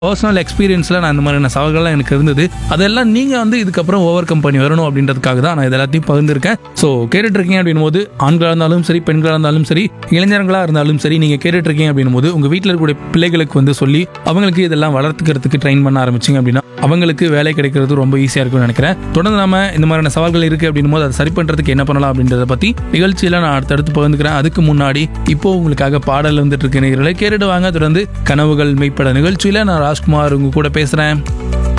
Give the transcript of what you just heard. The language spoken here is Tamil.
பர்சனல் எக்ஸ்பீரியன்ஸில் நான் இந்த மாதிரியான சவால்கள்லாம் எனக்கு இருந்தது. அதெல்லாம் நீங்கள் வந்து இதுக்கப்புறம் ஓவர் கம் பண்ணி வரணும் அப்படின்றதுக்காக தான் நான் இது எல்லாத்தையும் பகிர்ந்துருக்கேன். ஸோ கேட்டுட்ருக்கீங்க அப்படின் போது ஆண்களாக இருந்தாலும் சரி, பெண்களாக இருந்தாலும் சரி, இளைஞர்களாக இருந்தாலும் சரி, நீங்கள் கேட்டுட்ருக்கீங்க அப்படின் போது உங்கள் வீட்டில் இருக்கக்கூடிய பிள்ளைகளுக்கு வந்து சொல்லி அவங்களுக்கு இதெல்லாம் வளர்த்துக்கிறதுக்கு ட்ரெயின் பண்ண ஆரம்பிச்சிங்க அப்படின்னா அவங்களுக்கு வேலை கிடைக்கிறது ரொம்ப ஈஸியாக இருக்கும்னு நினைக்கிறேன். தொடர்ந்து நம்ம இந்த மாதிரியான சவால்கள் இருக்குது அப்படின் போது அதை சரி பண்ணுறதுக்கு என்ன பண்ணலாம் அப்படின்றத பற்றி நிகழ்ச்சியில் நான் அடுத்தடுத்து பகிர்ந்துக்கிறேன். அதுக்கு முன்னாடி இப்போ உங்களுக்காக பாடல் வந்துட்டு இருக்க நேயர்களை கேட்டுட்டு வாங்க. தொடர்ந்து கனவுகள் மெய்ப்பட நிகழ்ச்சியில் நான் ராஜ்குமார் உங்க கூட பேசுகிறேன்.